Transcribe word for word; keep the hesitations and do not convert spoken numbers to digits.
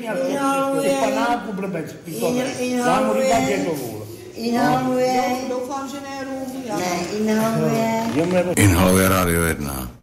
Inhaluje. Panáku blbec. Inhaluje. Inhaluje. Doufám, že ne rum. Ne, inhaluje. Inhaluje Rádio jedna.